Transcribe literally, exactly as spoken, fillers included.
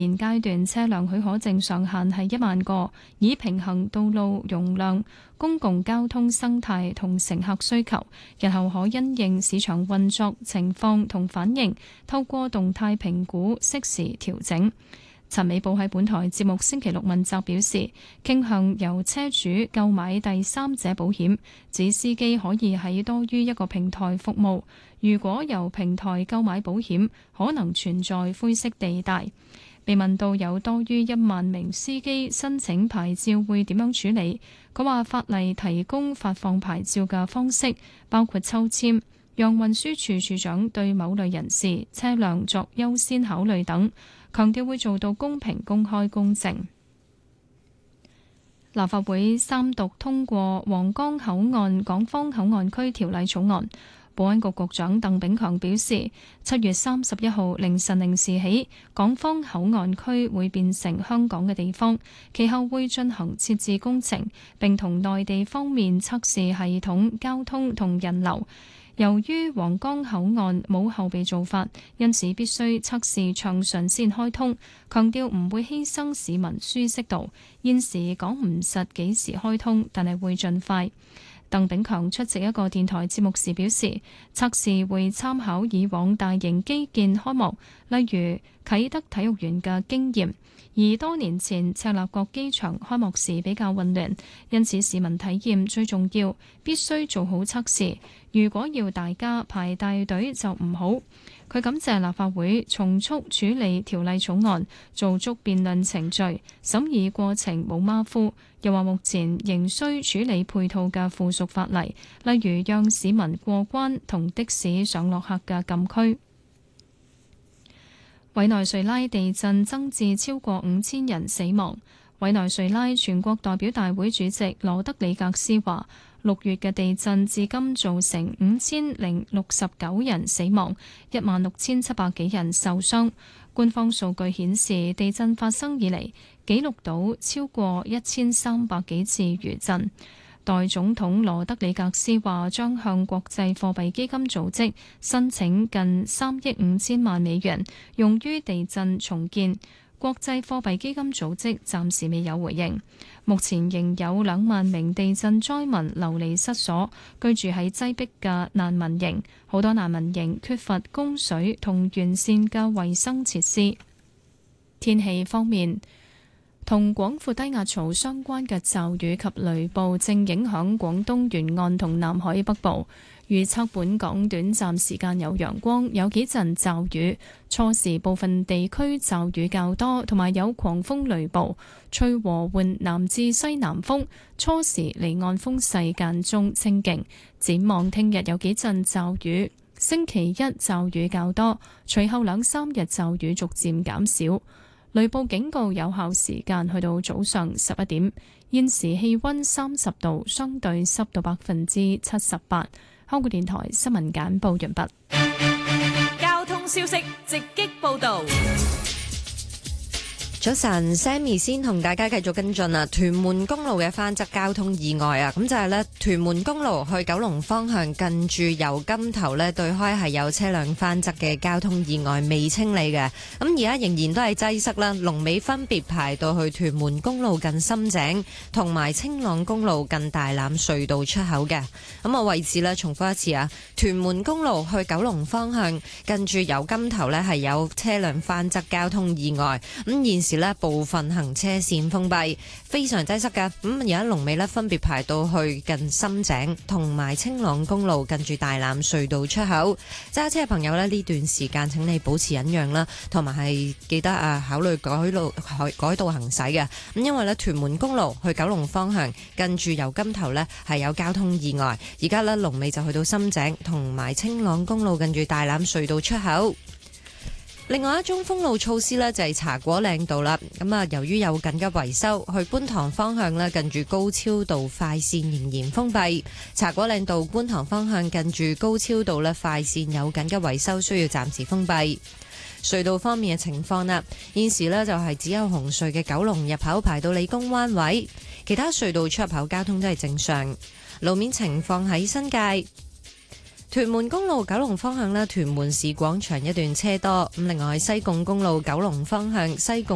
現階段車輛許可證上限係一萬個，以平衡道路容量、公共交通生態同乘客需求。日後可因應市場運作情況同反應，透過動態評估適時調整。陳美寶喺本台節目星期六問責表示，傾向由車主購買第三者保險，指司機可以喺多於一個平台服務。如果由平台購買保險，可能存在灰色地帶。被問到有多於一萬名司機申請牌照會點樣處理，佢話法例提供發放牌照嘅方式，包括抽籤，讓運輸署署長對某類人士車輛作優先考慮等，強調會做到公平、公開、公正。立法會三讀通過皇崗口岸港方口岸區條例草案。保安局局長鄧炳強表示，七月三十一號凌晨零時起，港方口岸區會變成香港嘅地方，其後會進行設置工程，並同內地方面測試系統、交通同人流。由於皇崗口岸冇後備做法，因此必須測試暢順先開通，強調唔會犧牲市民舒適度。現時講唔實幾時開通，但係會盡快。鄧炳強出席一個電台節目時表示，測試會參考以往大型基建開幕，例如啟德體育園嘅經驗，而多年前赤鱲角機場開幕時比較混亂，因此市民體驗最重要，必須做好測試。如果要大家排大隊就唔好。佢感謝立法會從速處理條例草案，做足辯論程序，審議過程冇馬虎。又話目前仍需處理配套嘅附屬法例，例如讓市民過關同的士上落客嘅禁區。委內瑞拉地震增至超過五千人死亡。委內瑞拉全國代表大會主席羅德里格斯話，六月嘅地震至今造成五千零六十九人死亡，一萬六千七百幾人受傷。官方數據顯示，地震發生以嚟記錄到超過一千三百幾次餘震。代總統羅德里格斯話，將向國際貨幣基金組織申請近三億五千萬美元，用於地震重建。國際貨幣基金組織暫時未有回應。目前仍有兩萬名地震災民流離失所，居住喺擠迫嘅難民營。好多難民營缺乏供水同完善嘅衛生設施。天氣方面，同廣闊低壓槽相關嘅驟雨及雷暴正影響廣東沿岸同南海北部。預測本港短暫時間有陽光，有幾陣驟雨，初時部分地區驟雨較多，同埋有狂風雷暴，吹和緩南至西南風，初時離岸風勢間中清勁。展望聽日有幾陣驟雨，星期一驟雨較多，隨後兩三日驟雨逐漸減少。雷暴警告有效時間去到早上十一點。現時氣溫三十度，相對濕度百分之七十八。香港電台新聞簡報完畢。 交通消息直擊報道。 早晨 Sammy 先同大家繼續跟進啊，屯門公路嘅翻側交通意外啊，咁就係呢，屯門公路去九龍方向近住油柑頭呢對開係有車輛翻側嘅交通意外未清理嘅，咁而家仍然都係擠塞啦，龍尾分別排到去屯門公路近深井同埋青朗公路近大欖隧道出口嘅。咁啊位置呢，重複一次啊，屯門公路去九龍方向近住油柑頭呢係有車輛翻側交通意外，咁現時部分行車線封閉，非常擠塞㗎。咁而家龍尾呢分別排到去近深井同埋青朗公路近住大欖隧道出口。揸車嘅朋友呢，呢段時間請你保持忍讓啦，同埋係記得啊考慮改路改道行駛嘅。咁因為呢屯門公路去九龍方向近住油柑頭呢係有交通意外，而家呢龍尾就去到深井同埋青朗公路近住大欖隧道出口。另外一宗封路措施呢，就係茶果嶺道啦。咁啊，由於有緊急維修，去觀塘方向呢，近住高超道快線仍然封閉。茶果嶺道觀塘方向近住高超道呢，快線有緊急維修，需要暫時封閉。隧道方面嘅情況啦，現時呢，就係只有紅隧嘅九龍入口排到理工灣位，其他隧道出入口交通都係正常。路面情況喺新界屯門公路九龍方向咧，屯門市廣場一段車多。咁另外西貢公路九龍方向西貢